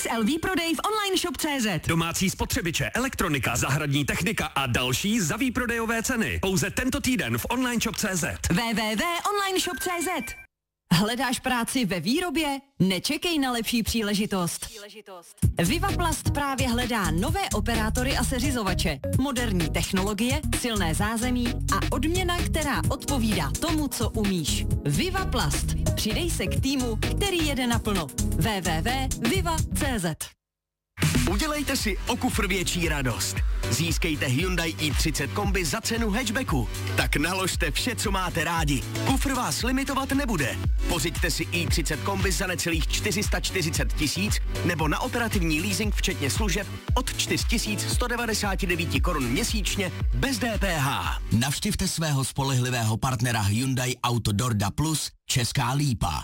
XXL výprodej v online shop.cz. Domácí spotřebiče, elektronika, zahradní technika a další za výprodejové ceny. Pouze tento týden v online shop.cz. www.onlineshop.cz. Hledáš práci ve výrobě? Nečekej na lepší příležitost. Vivaplast právě hledá nové operátory a seřizovače, moderní technologie, silné zázemí a odměna, která odpovídá tomu, co umíš. Vivaplast. Přidej se k týmu, který jede naplno. www.viva.cz. Udělejte si o kufr větší radost. Získejte Hyundai i30 kombi za cenu hatchbacku. Tak naložte vše, co máte rádi. Kufr vás limitovat nebude. Pořiďte si i30 kombi za necelých 440 000 nebo na operativní leasing včetně služeb od 4199 korun měsíčně bez DPH. Navštivte svého spolehlivého partnera Hyundai Autodorda Plus Česká Lípa.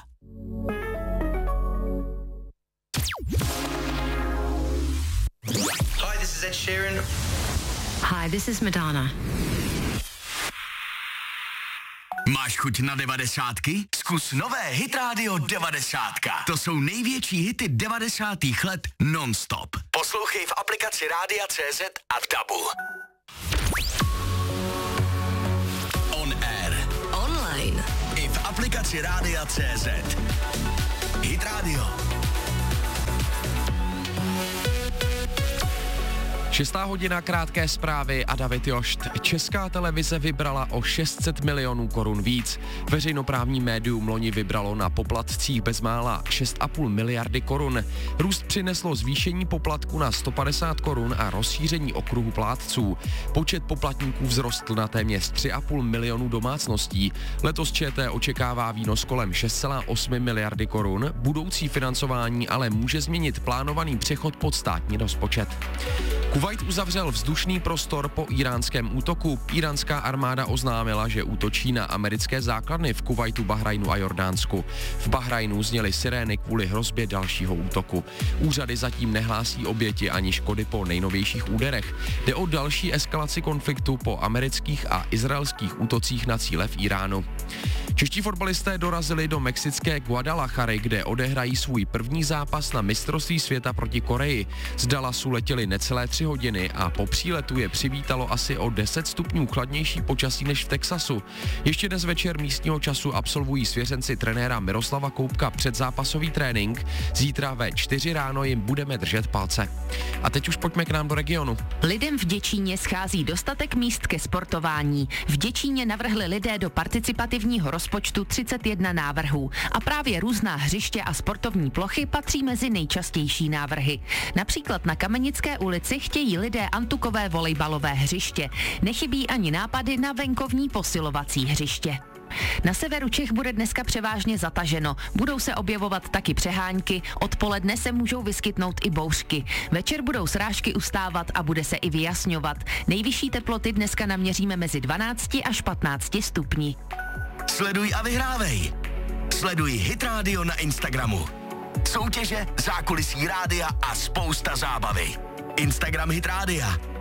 Hi, this is Ed Sheeran. Hi, this is Madonna. Máš chuť na 90ky? Zkus nové Hit Radio 90. To jsou největší hity 90. let non-stop. Poslouchej v aplikaci Rádia CZ a v DABu. On air. Online. I v aplikaci Rádia CZ. Hit Radio. 6. hodina, krátké zprávy a David Jošt. Česká televize vybrala o 600 milionů korun víc. Veřejnoprávní médium loni vybralo na poplatcích bezmála 6,5 miliardy korun. Růst přineslo zvýšení poplatku na 150 korun a rozšíření okruhu plátců. Počet poplatníků vzrostl na téměř 3,5 milionu domácností. Letos ČT očekává výnos kolem 6,8 miliardy korun. Budoucí financování ale může změnit plánovaný přechod pod státní rozpočet. Kuvajt uzavřel vzdušný prostor po íránském útoku. Íránská armáda oznámila, že útočí na americké základny v Kuvajtu, Bahrajnu a Jordánsku. V Bahrajnu zněly sirény kvůli hrozbě dalšího útoku. Úřady zatím nehlásí oběti ani škody po nejnovějších úderech. Jde o další eskalaci konfliktu po amerických a izraelských útocích na cíle v Iránu. Čeští fotbalisté dorazili do mexické Guadalajary, kde odehrají svůj první zápas na mistrovství světa proti Koreji. Z Dallasu letěli necelé 3 hodiny a po příletu je přivítalo asi o 10 stupňů chladnější počasí než v Texasu. Ještě dnes večer místního času absolvují svěřenci trenéra Miroslava Koubka předzápasový trénink. Zítra ve 4 ráno jim budeme držet palce. A teď už pojďme k nám do regionu. Lidem v Děčíně schází dostatek míst ke sportování. V Děčíně navrhli lidé do participativního rozpočtu 31 návrhů a právě různá hřiště a sportovní plochy patří mezi nejčastější návrhy. Například na Kamenické ulici chtějí lidé antukové volejbalové hřiště. Nechybí ani nápady na venkovní posilovací hřiště. Na severu Čech bude dneska převážně zataženo. Budou se objevovat taky přehánky, odpoledne se můžou vyskytnout i bouřky. Večer budou srážky ustávat a bude se i vyjasňovat. Nejvyšší teploty dneska naměříme mezi 12 až 15 stupni. Sleduj a vyhrávej. Sleduj Hit Radio na Instagramu. Soutěže, zákulisí rádia a spousta zábavy. Instagram Hit Rádia.